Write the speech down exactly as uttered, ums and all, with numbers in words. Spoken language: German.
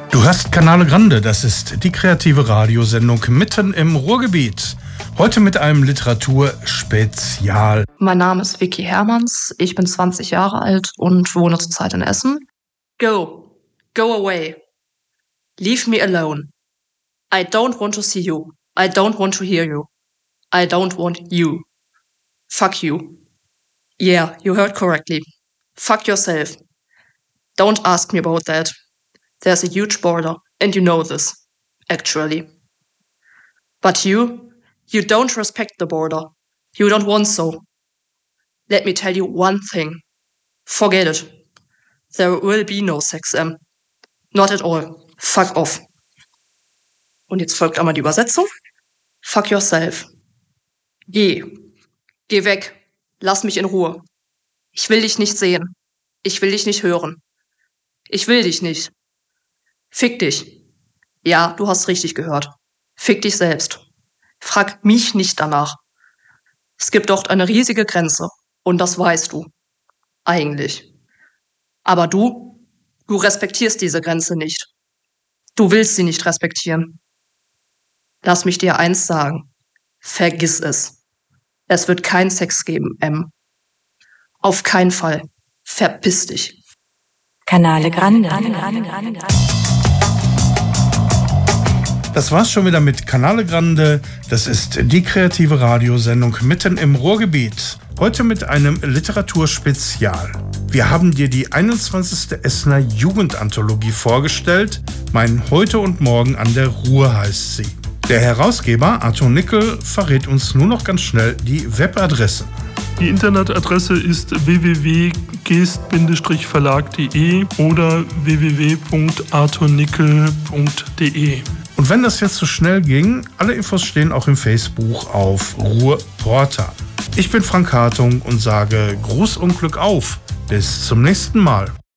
Du hörst Canale Grande, das ist die kreative Radiosendung mitten im Ruhrgebiet. Heute mit einem Literaturspezial. Mein Name ist Vicky Hermanns, ich bin zwanzig Jahre alt und wohne zurzeit in Essen. Go, go away. Leave me alone. I don't want to see you. I don't want to hear you. I don't want you. Fuck you. Yeah, you heard correctly. Fuck yourself. Don't ask me about that. There's a huge border, and you know this, actually. But you, you don't respect the border. You don't want so. Let me tell you one thing. Forget it. There will be no sex, Em. Not at all. Fuck off. Und jetzt folgt einmal die Übersetzung. Fuck yourself. Geh. Geh weg. Lass mich in Ruhe. Ich will dich nicht sehen. Ich will dich nicht hören. Ich will dich nicht. Fick dich. Ja, du hast richtig gehört. Fick dich selbst. Frag mich nicht danach. Es gibt dort eine riesige Grenze. Und das weißt du. Eigentlich. Aber du, du respektierst diese Grenze nicht. Du willst sie nicht respektieren. Lass mich dir eins sagen. Vergiss es. Es wird keinen Sex geben, Em. Auf keinen Fall. Verpiss dich. Canale Grande. Das war's schon wieder mit Canale Grande. Das ist die kreative Radiosendung mitten im Ruhrgebiet. Heute mit einem Literaturspezial. Wir haben dir die einundzwanzigste Essener Jugendanthologie vorgestellt. Mein Heute und Morgen an der Ruhr heißt sie. Der Herausgeber Arthur Nickel verrät uns nur noch ganz schnell die Webadresse. Die Internetadresse ist w w w punkt geest verlag punkt de oder w w w punkt arthur nickel punkt de. Und wenn das jetzt so schnell ging, alle Infos stehen auch im Facebook auf Ruhrporter. Ich bin Frank Hartung und sage Gruß und Glück auf. Bis zum nächsten Mal.